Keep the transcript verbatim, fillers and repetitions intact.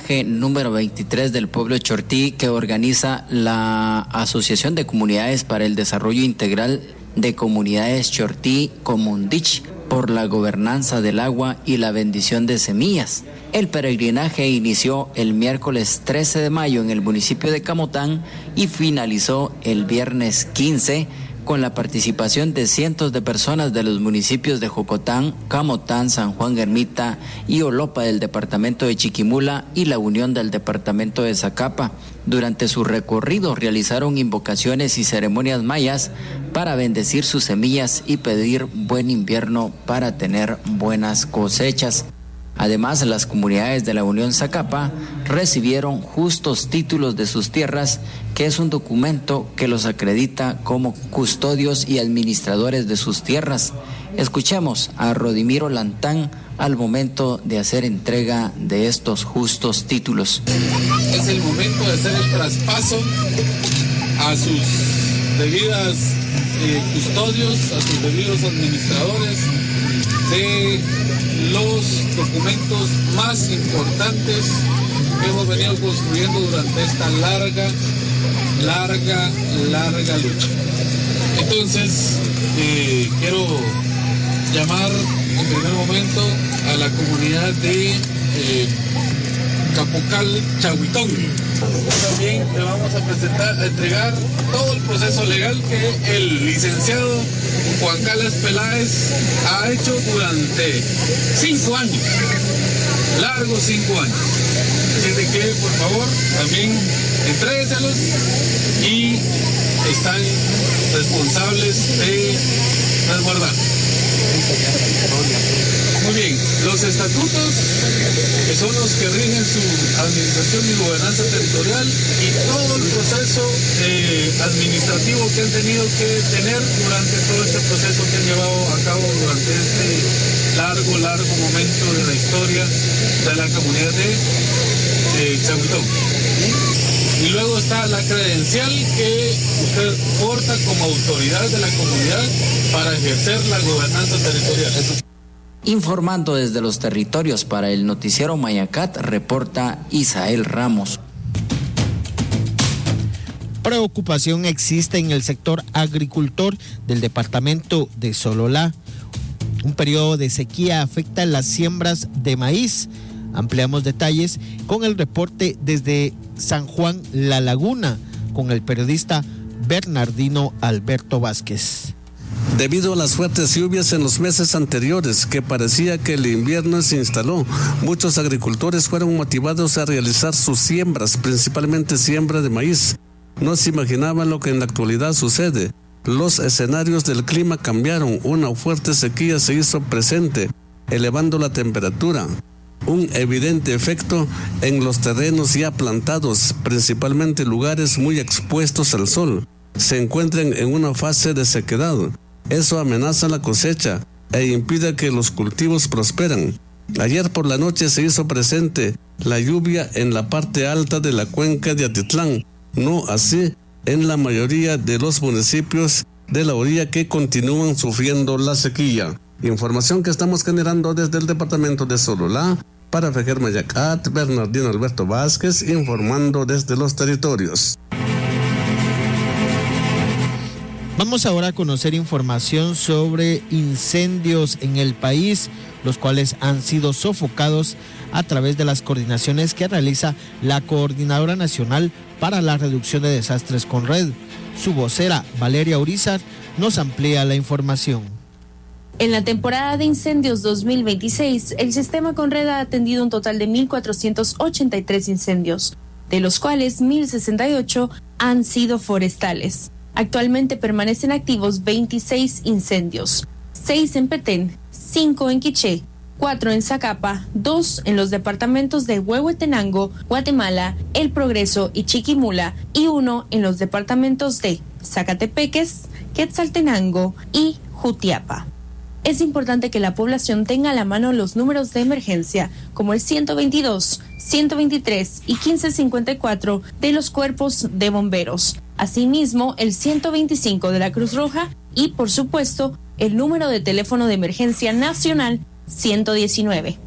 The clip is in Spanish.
peregrinaje número veintitrés del pueblo chortí que organiza la Asociación de Comunidades para el Desarrollo Integral de Comunidades Chortí Comundich por la gobernanza del agua y la bendición de semillas. El peregrinaje inició el miércoles trece de mayo en el municipio de Camotán y finalizó el viernes quince con la participación de cientos de personas de los municipios de Jocotán, Camotán, San Juan Ermita y Olopa del departamento de Chiquimula y La Unión del departamento de Zacapa. Durante su recorrido realizaron invocaciones y ceremonias mayas para bendecir sus semillas y pedir buen invierno para tener buenas cosechas. Además, las comunidades de la Unión Zacapa recibieron justos títulos de sus tierras, que es un documento que los acredita como custodios y administradores de sus tierras. Escuchemos a Rodimiro Lantán al momento de hacer entrega de estos justos títulos. Es el momento de hacer el traspaso a sus debidas eh, custodios, a sus debidos administradores de los documentos más importantes que hemos venido construyendo durante esta larga, larga, larga lucha. Entonces, eh, quiero llamar en primer momento a la comunidad de eh, Capocal Chahuitón. También le vamos a presentar, a entregar todo el proceso legal que el licenciado Juan Carlos Peláez ha hecho durante cinco años, largos cinco años. Así de que, por favor, también entrégueselos y están responsables de resguardar. Muy bien, los estatutos, que son los que rigen su administración y gobernanza territorial, y todo el proceso eh, administrativo que han tenido que tener durante todo este proceso que han llevado a cabo durante este largo, largo momento de la historia de la comunidad de eh, Chahuitón. Y luego está la credencial que usted porta como autoridad de la comunidad para ejercer la gobernanza territorial. Informando desde los territorios para el noticiero Mayacat, reporta Isael Ramos. Preocupación existe en el sector agricultor del departamento de Sololá. Un periodo de sequía afecta las siembras de maíz. Ampliamos detalles con el reporte desde San Juan La Laguna con el periodista Bernardino Alberto Vázquez. Debido a las fuertes lluvias en los meses anteriores, que parecía que el invierno se instaló, muchos agricultores fueron motivados a realizar sus siembras, principalmente siembra de maíz. No se imaginaban lo que en la actualidad sucede. Los escenarios del clima cambiaron, una fuerte sequía se hizo presente, elevando la temperatura. Un evidente efecto en los terrenos ya plantados, principalmente lugares muy expuestos al sol, se encuentran en una fase de sequedad. Eso amenaza la cosecha e impide que los cultivos prosperan. Ayer por la noche se hizo presente la lluvia en la parte alta de la cuenca de Atitlán, no así en la mayoría de los municipios de la orilla que continúan sufriendo la sequía. Información que estamos generando desde el departamento de Sololá. Para Fejer Mayacat, Bernardino Alberto Vázquez, informando desde los territorios. Vamos ahora a conocer información sobre incendios en el país, los cuales han sido sofocados a través de las coordinaciones que realiza la Coordinadora Nacional para la Reducción de Desastres Conred. Su vocera, Valeria Urizar, nos amplía la información. En la temporada de incendios dos mil veintiséis, el sistema Conred ha atendido un total de mil cuatrocientos ochenta y tres incendios, de los cuales mil sesenta y ocho han sido forestales. Actualmente permanecen activos veintiséis incendios, seis en Petén, cinco en Quiché, cuatro en Zacapa, dos en los departamentos de Huehuetenango, Guatemala, El Progreso y Chiquimula, y uno en los departamentos de Zacatepeques, Quetzaltenango y Jutiapa. Es importante que la población tenga a la mano los números de emergencia, como el ciento veintidós, ciento veintitrés y quince cincuenta y cuatro de los cuerpos de bomberos. Asimismo, el ciento veinticinco de la Cruz Roja y, por supuesto, el número de teléfono de emergencia nacional ciento diecinueve.